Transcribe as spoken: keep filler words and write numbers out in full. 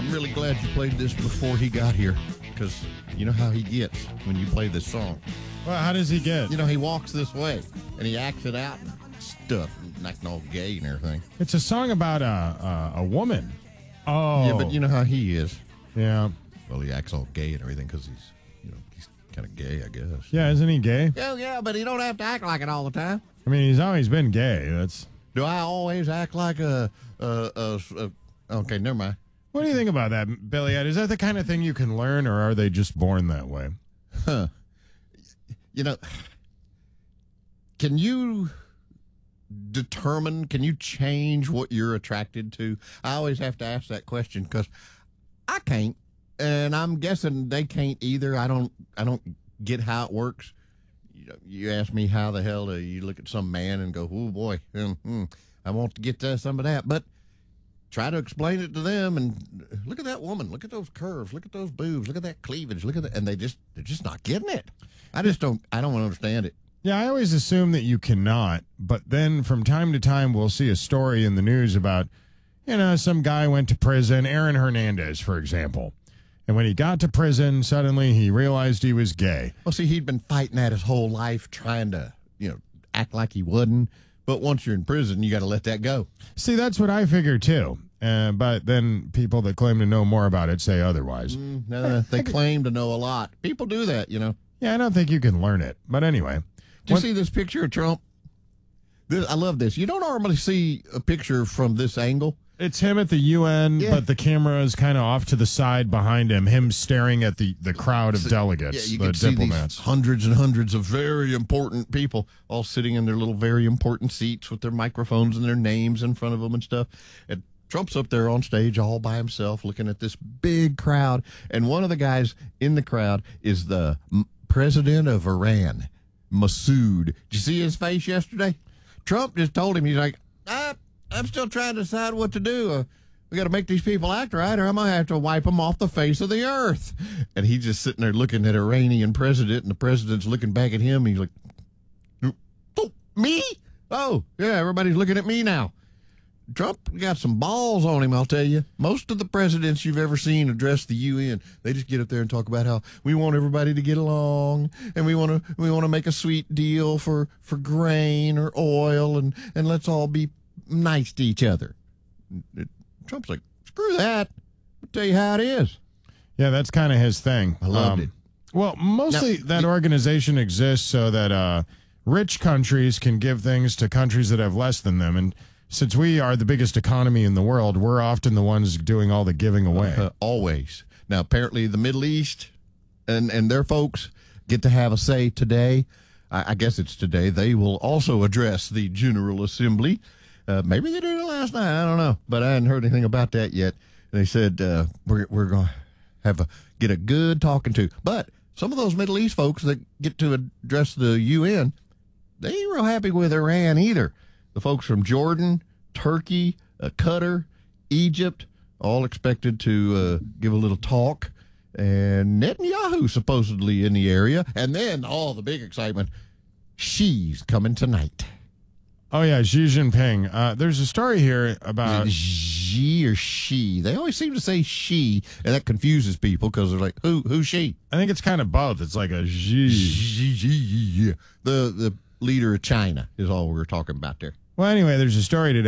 I'm really glad you played this before he got here, because you know how he gets when you play this song. Well, how does he get? You know, he walks this way, and he acts it out and stuff, and acting all gay and everything. It's a song about a, a, a woman. Oh. Yeah, but you know how he is. Yeah. Well, he acts all gay and everything because he's, you know, he's kind of gay, I guess. Yeah, isn't he gay? Yeah, yeah, but he don't have to act like it all the time. I mean, he's always been gay. That's. Do I always act like a, a, a, a okay, never mind. What do you think about that, Billy Ed? Is that the kind of thing you can learn, or are they just born that way? Huh. You know, can you determine, can you change what you're attracted to? I always have to ask that question because I can't, and I'm guessing they can't either. I don't, I don't get how it works. You, you ask me how the hell do you look at some man and go, oh boy, mm-hmm, I want to get uh, some of that, but try to explain it to them, and look at that woman, look at those curves, look at those boobs, look at that cleavage, look at that, and they just, they're just not getting it. I just don't, I don't understand it. Yeah, I always assume that you cannot, but then from time to time we'll see a story in the news about, you know, some guy went to prison, Aaron Hernandez, for example. And when he got to prison, suddenly he realized he was gay. Well, see, he'd been fighting that his whole life, trying to, you know, act like he wasn't. But once you're in prison, you got to let that go. See, that's what I figure, too. Uh, but then people that claim to know more about it say otherwise. Mm, no, they claim to know a lot. People do that, you know. Yeah, I don't think you can learn it. But anyway. Do you what? see this picture of Trump? This, I love this. You don't normally see a picture from this angle. It's him at the U N, yeah. but the camera is kind of off to the side behind him, him staring at the, the crowd of so, delegates, yeah, you the can see diplomats. These hundreds and hundreds of very important people all sitting in their little very important seats with their microphones and their names in front of them and stuff. And Trump's up there on stage all by himself looking at this big crowd. And one of the guys in the crowd is the president of Iran, Masood. Did you see his face yesterday? Trump just told him, he's like, ah, I'm still trying to decide what to do. Uh, we got to make these people act right, or I'm going to have to wipe them off the face of the earth. And he's just sitting there looking at Iranian president, and the president's looking back at him. And he's like, oh, me? Oh, yeah, everybody's looking at me now. Trump got some balls on him, I'll tell you. Most of the presidents you've ever seen address the U N, they just get up there and talk about how we want everybody to get along, and we want to we want to make a sweet deal for, for grain or oil, and, and let's all be nice to each other. Trump's like, screw that. I'll tell you how it is. Yeah, that's kind of his thing. I loved um, it. Well, mostly now, that it, organization exists so that uh, rich countries can give things to countries that have less than them. And since we are the biggest economy in the world, we're often the ones doing all the giving away. Uh, always. Now, apparently the Middle East and, and their folks get to have a say today. I, I guess it's today. They will also address the General Assembly. Uh, maybe they did it last night. I don't know, but I hadn't heard anything about that yet. They said uh, we're we're going to have a get a good talking to. But some of those Middle East folks that get to address the U N, they ain't real happy with Iran either. The folks from Jordan, Turkey, uh, Qatar, Egypt, all expected to uh, give a little talk. And Netanyahu supposedly in the area. And then all the big excitement, Xi's coming tonight. Oh, yeah, Xi Jinping. Uh, there's a story here about... Is it Xi or she? They always seem to say she, and that confuses people because they're like, who who's she? I think it's kind of both. It's like a Xi. Xi, Xi, yeah. The, the leader of China is all we were talking about there. Well, anyway, there's a story today.